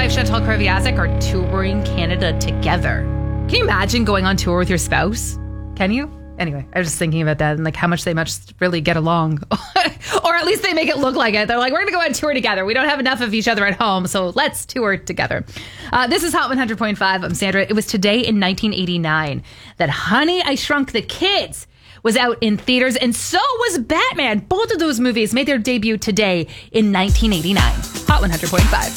wife, Chantal Kreviazuk, are touring Canada together. Can you imagine going on tour with your spouse? Can you? Anyway, I was just thinking about that and like how much they must really get along. Or at least they make it look like it. They're like, we're going to go on tour together. We don't have enough of each other at home, so let's tour together. This is Hot 100.5. I'm Sandra. It was today in 1989 that Honey, I Shrunk the Kids was out in theaters, and so was Batman. Both of those movies made their debut today in 1989. Hot 100.5.